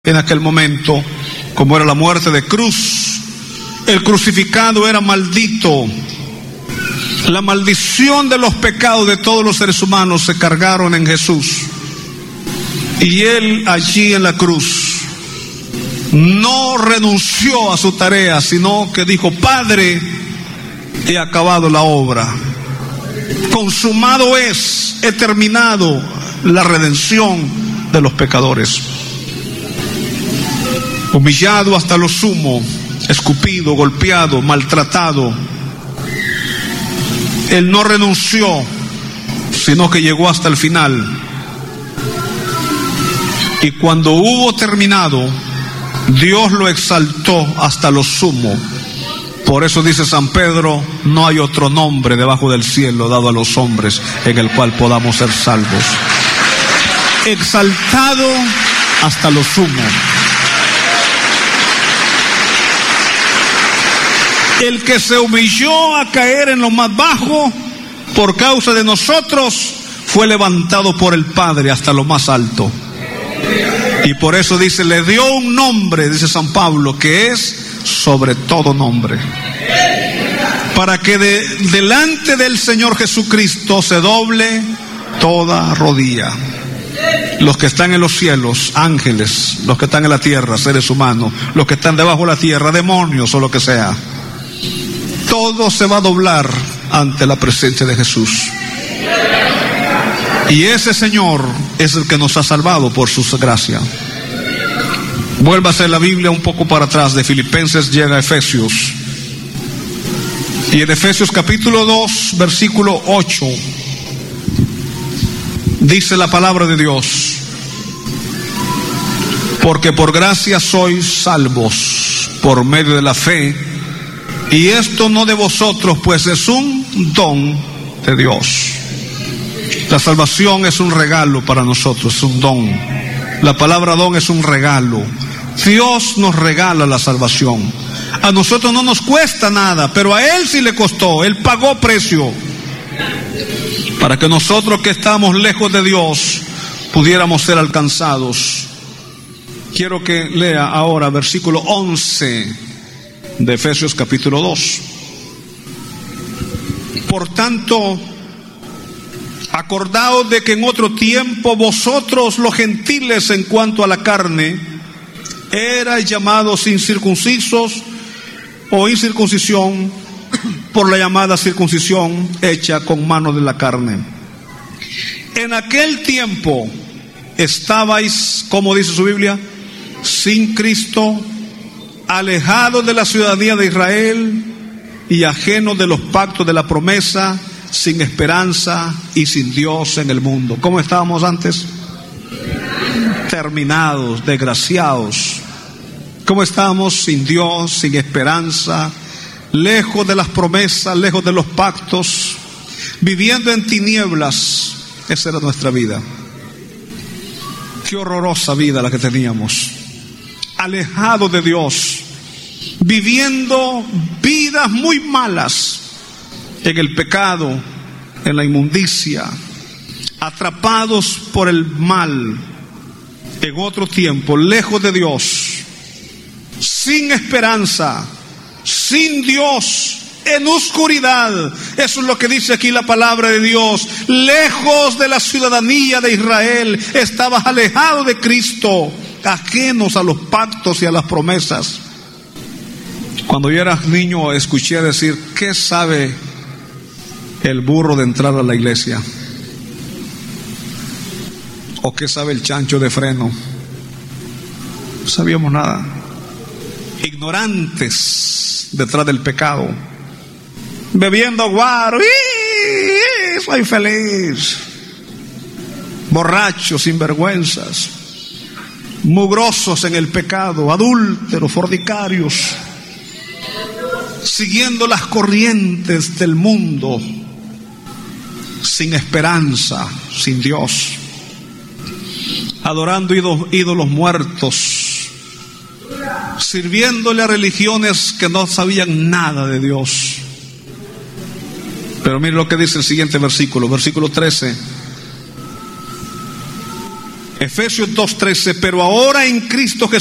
en aquel momento, como era la muerte de cruz. El crucificado era maldito. La maldición de los pecados de todos los seres humanos se cargaron en Jesús. Y Él allí en la cruz no renunció a su tarea, sino que dijo: Padre, he acabado la obra. Consumado es, he terminado la redención de los pecadores. Humillado hasta lo sumo, escupido, golpeado, maltratado, Él no renunció, sino que llegó hasta el final. Y cuando hubo terminado, Dios lo exaltó hasta lo sumo. Por eso dice San Pedro: no hay otro nombre debajo del cielo dado a los hombres en el cual podamos ser salvos. Exaltado hasta lo sumo. El que se humilló a caer en lo más bajo por causa de nosotros fue levantado por el Padre hasta lo más alto. Y por eso dice, le dio un nombre, dice San Pablo, que es sobre todo nombre, para que delante del Señor Jesucristo se doble toda rodilla. Los que están en los cielos, ángeles; los que están en la tierra, seres humanos; los que están debajo de la tierra, demonios o lo que sea. Todo se va a doblar ante la presencia de Jesús. Y ese Señor es el que nos ha salvado por su gracia. Vuélvase la Biblia un poco para atrás, de Filipenses llega a Efesios. Y en Efesios capítulo 2, versículo 8, dice la palabra de Dios: porque por gracia sois salvos por medio de la fe, y esto no de vosotros, pues es un don de Dios. La salvación es un regalo para nosotros, es un don. La palabra don es un regalo. Dios nos regala la salvación. A nosotros no nos cuesta nada, pero a Él sí le costó. Él pagó precio para que nosotros que estamos lejos de Dios pudiéramos ser alcanzados. Quiero que lea ahora versículo 11 de Efesios capítulo 2. Por tanto, acordaos de que en otro tiempo vosotros los gentiles en cuanto a la carne erais llamados incircuncisos o incircuncisión por la llamada circuncisión hecha con mano de la carne. En aquel tiempo estabais, como dice su Biblia, sin Cristo, alejados de la ciudadanía de Israel y ajenos de los pactos de la promesa, sin esperanza y sin Dios en el mundo. ¿Cómo estábamos antes? Terminados, desgraciados. ¿Cómo estábamos? Sin Dios, sin esperanza, lejos de las promesas, lejos de los pactos, viviendo en tinieblas. Esa era nuestra vida. Qué horrorosa vida la que teníamos. Alejados de Dios, viviendo vidas muy malas en el pecado, en la inmundicia, atrapados por el mal. En otro tiempo, lejos de Dios, sin esperanza, sin Dios, en oscuridad. Eso es lo que dice aquí la palabra de Dios. Lejos de la ciudadanía de Israel, estabas alejado de Cristo, ajenos a los pactos y a las promesas. Cuando yo era niño escuché decir: ¿qué sabe el burro de entrar a la iglesia? ¿O qué sabe el chancho de freno? No sabíamos nada. Ignorantes detrás del pecado, bebiendo guaro, soy feliz. Borrachos, sinvergüenzas, mugrosos en el pecado, adúlteros, fornicarios, siguiendo las corrientes del mundo, sin esperanza, sin Dios, adorando ídolos muertos, sirviéndole a religiones que no sabían nada de Dios. Pero mire lo que dice el siguiente versículo, versículo 13. Efesios 2:13, pero ahora en Cristo Jesús